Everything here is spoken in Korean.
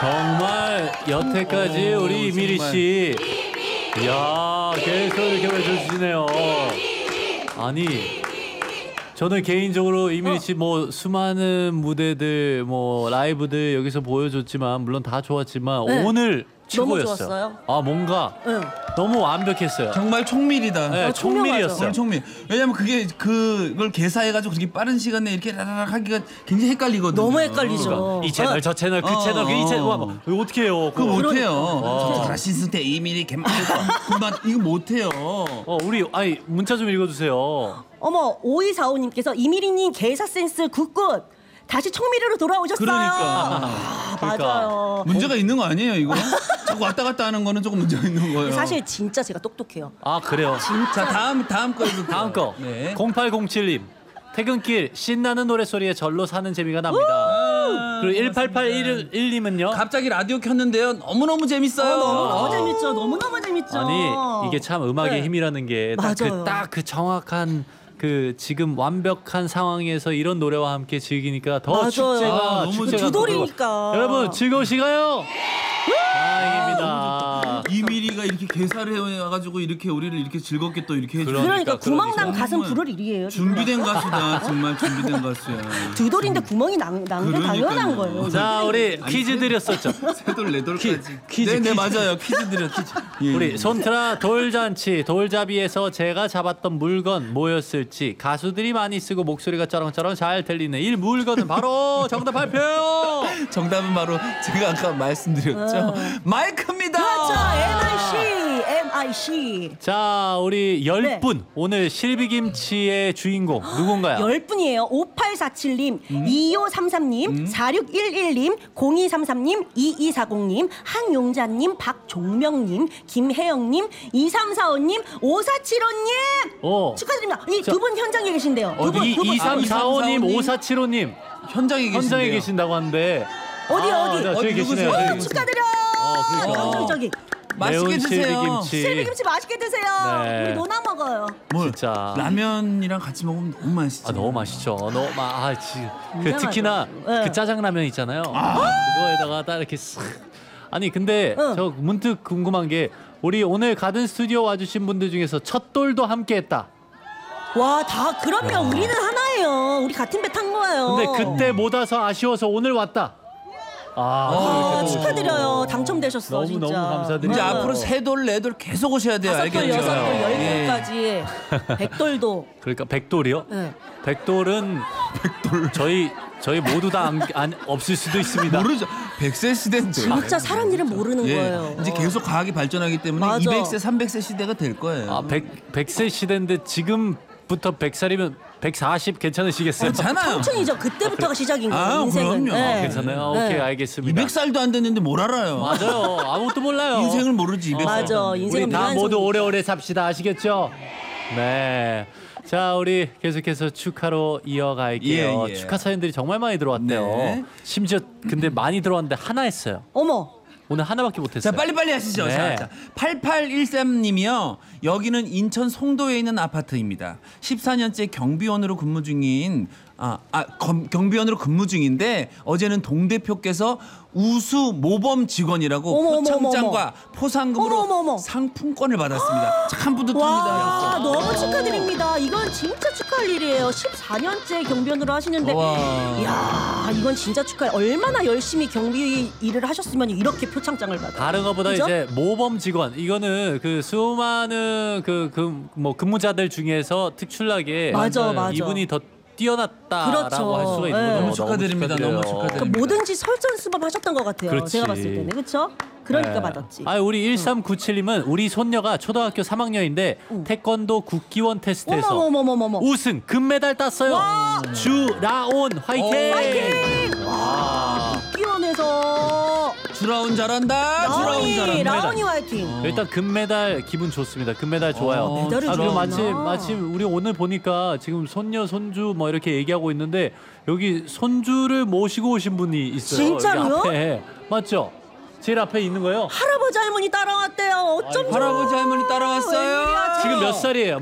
정말 여태까지 우리 이미리 씨, 이야 계속 이렇게 외쳐주시네요. 아니 저는 개인적으로 이미리 씨 뭐 수많은 무대들 뭐 라이브들 여기서 보여줬지만 물론 다 좋았지만 네. 오늘 최고였어요. 너무 좋았어요. 아 뭔가 응. 너무 완벽했어요. 정말 총밀이다. 네, 총밀이었어요. 정말 총밀. 왜냐면 그걸 개사해가지고 그렇게 빠른 시간에 이렇게 라라락 하기가 굉장히 헷갈리거든요. 너무 헷갈리죠. 이 채널 저 채널 그 채널 이 채널 와, 뭐, 이거 어떻게 해요? 그거 못해요. 그러니까. 라시스 때 이미리 개말고 이거 못해요. 우리 아니 문자 좀 읽어주세요. 어머 5245님께서 이미리님 개사 센스 굿굿. 다시 총미리로 돌아오셨어요. 그러니까. 맞아요. 문제가 있는 거 아니에요 이거? 자꾸 왔다 갔다 하는 거는 조금 문제가 있는 거예요. 사실 진짜 제가 똑똑해요. 아 그래요. 자 다음 거 읽을게요. 다음 거. 네. 0807님. 퇴근길 신나는 노래소리에 절로 사는 재미가 납니다. 그리고 1881님은요. 갑자기 라디오 켰는데요. 너무너무 재밌어요. 너무 재밌죠. 너무너무 재밌죠. 아니 이게 참 음악의 네. 힘이라는 게 맞아요. 딱 그 정확한 그 지금 완벽한 상황에서 이런 노래와 함께 즐기니까 더 맞아요. 축제가 너무 축제가 두 돌이니까. 여러분 즐거우시가요? 다행입니다. 이미리가 이렇게 개사를 해가지고 이렇게 우리를 이렇게 즐겁게 또 이렇게 해주는 그러니까 구멍난 그러니까. 가슴 부를 일이에요. 준비된 가수다. 정말 준비된 가수야. 두 돌인데 구멍이 난 게 당연한 그러니까요. 거예요. 자 우리 아니, 퀴즈 드렸었죠. 세돌 네돌까지. 퀴즈. 네 맞아요. 퀴즈 드렸죠. 예, 우리 예. 손트라 돌잔치 돌잡이에서 제가 잡았던 물건 뭐였을지 가수들이 많이 쓰고 목소리가 쩌렁쩌렁 잘 들리는 이 물건은 바로 정답 발표. 정답은 바로 제가 아까 말씀드렸죠. 마이크입니다. 그렇죠. MIC. 자 우리 10분 네. 오늘 실비김치의 주인공 누군가요? 10분이에요. 5847님, 2533님, 4611님, 0233님, 2240님, 한용자님, 박종명님, 김혜영님, 2345님, 5475님 축하드립니다. 이 두 분 현장에 계신데요. 두 분. 2345님 5475님 현장에 계신다고 하는데 어디? 네, 저기 계시네요. 누구세요? 저기. 축하드려. 그러니까. 저기. 맛있게 매운 드세요. 실비김치. 실비김치 맛있게 드세요. 네. 우리 노나 먹어요. 뭘, 진짜. 라면이랑 같이 먹으면 너무 맛있죠. 너무 맛있죠. 너무 그 굉장하죠. 특히나 네. 그 짜장라면 있잖아요. 그거에다가 딱 이렇게 싹. 아니 근데 응. 저 문득 궁금한 게 우리 오늘 가든 스튜디오 와주신 분들 중에서 첫 돌도 함께했다. 와, 다 그러면 우리는 하나예요. 우리 같은 배 탄 거예요. 근데 그때 못 와서 아쉬워서 오늘 왔다. 이렇게 축하드려요. 당첨되셨어. 너무 진짜. 너무 감사드립니다. 이제 네. 앞으로 세 돌, 네 돌 계속 오셔야 돼요. 5돌, 알겠죠? 6돌, 예. 10돌까지 100돌도. 그러니까 백돌이요? 네. 백돌은 저희 모두 다 없을 수도 있습니다. 모르죠. 100세 시대인데. 진짜 사람 일은 모르는 예. 거예요. 이제 계속 과학이 발전하기 때문에 맞아. 200세, 300세 시대가 될 거예요. 100세 시대인데 지금부터 100살이면 140 괜찮으시겠어요? 괜찮아요. 청춘이죠. 그때부터가 시작인 거예요. 인생은. 그럼요. 네. 괜찮아요? 네. 오케이 알겠습니다. 200살도 안 됐는데 뭘 알아요? 맞아요. 아무것도 몰라요. 인생을 모르지. 200살. 맞아. 우리 인생은 다 미완성. 모두 오래오래 삽시다. 아시겠죠? 네. 자, 우리 계속해서 축하로 이어갈게요. 예, 예. 축하 사연들이 정말 많이 들어왔대요. 네. 심지어 근데 많이 들어왔는데 하나 했어요. 어머. 오늘 하나밖에 못했어요. 자, 빨리빨리 하시죠. 네. 자, 8813님이요. 여기는 인천 송도에 있는 아파트입니다. 14년째 경비원으로 근무 중인 경비원으로 근무 중인데 어제는 동대표께서 우수 모범 직원이라고 어머, 어머, 표창장과 포상금으로 어머, 어머. 상품권을 받았습니다. 참 뿌듯합니다. 와, 너무 축하드립니다. 이건 진짜 축하할 일이에요. 14년째 경비원으로 하시는데 와. 이야, 이건 진짜 축하해. 얼마나 열심히 경비 일을 하셨으면 이렇게 표창장을 받아요. 다른 것보다 그죠? 이제 모범 직원 이거는 그 수많은 뭐 근무자들 중에서 특출나게 맞아, 맞아. 이분이 더 뛰어났다라고 그렇죠. 할 수가 있는 네. 거죠. 너무 축하드립니다. 너무 축하드립니다. 그 뭐든지 설전수범하셨던 것 같아요. 그렇지. 제가 봤을 때는 그렇죠? 그러니까 받았지. 우리 1397님은 우리 손녀가 초등학교 3학년인데 태권도 국기원 테스트에서 어머머머머머. 우승 금메달 땄어요. 와. 주라온 화이팅! 파이팅! 와, 국기원에서 주라운 잘한다. 주라운 잘한다. 라온이 화이팅. 일단 금메달 기분 좋습니다. 금메달 좋아요. 메달을 그리고 주는구나. 마침 우리 오늘 보니까 지금 손녀 손주 뭐 이렇게 얘기하고 있는데 여기 손주를 모시고 오신 분이 있어요. 진짜로요? 여기 앞에 맞죠? 제일 앞에 있는 거예요. 할아버지 할머니 따라왔대요. 어쩜 할아버지 할머니 따라왔어요. 웬일이야, 지금 몇 살이에요?